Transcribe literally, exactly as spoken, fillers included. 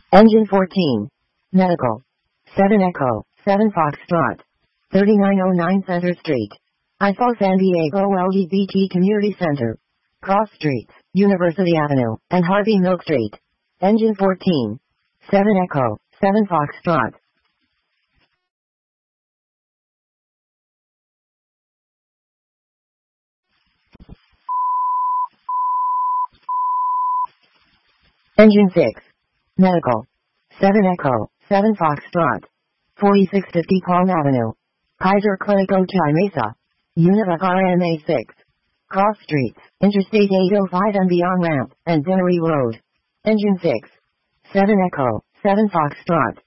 Engine fourteen. Medical. seven Echo, seven Foxtrot. thirty-nine oh nine Center Street. I F O San Diego L G B T Community Center. Cross Streets, University Avenue, and Harvey Milk Street. Engine fourteen. seven Echo, seven Foxtrot. Engine six. Medical. seven Echo, seven Foxtrot. forty-six fifty Palm Avenue. Kaiser Clinic Ochai Mesa. Univac R M A six. Cross Streets, Interstate eight oh five and beyond ramp, and Dinnery Road. Engine six. seven Echo, seven Foxtrot.